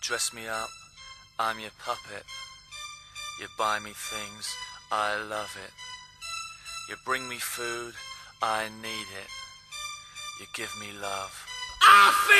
dress me up, I'm your puppet. You buy me things, I love it. You bring me food, I need it. You give me love. I feel